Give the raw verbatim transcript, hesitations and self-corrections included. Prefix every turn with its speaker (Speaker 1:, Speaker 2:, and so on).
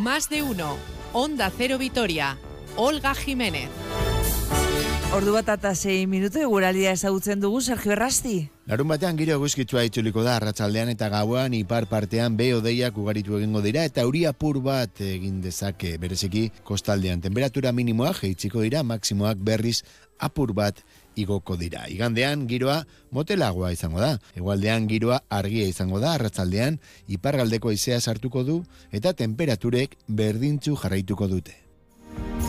Speaker 1: Más de uno. Onda Cero Vitoria. Olga Jiménez.
Speaker 2: Ordu bat eta sei minutu eguraldia ezagutzen dugu, Sergio Errasti.
Speaker 3: Larun batean giro eguzkitsua itzuliko da arratsaldean eta gauan ipar partean behe hodeiak ugaritu egingo dira eta euri apur bat egin dezake bereziki kostaldean. Temperatura minimoak jaitsiko dira, maksimoak berriz apur bat igoko dira. Igandean giroa motelagoa izango da. Hegoaldean giroa argia izango da, arratsaldean iparraldeko haizea sartuko du eta temperaturek berdintzu jarraituko dute.